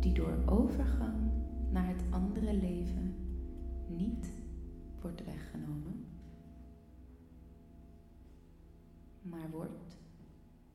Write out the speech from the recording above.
die door overgang naar het andere leven niet wordt weggenomen, maar wordt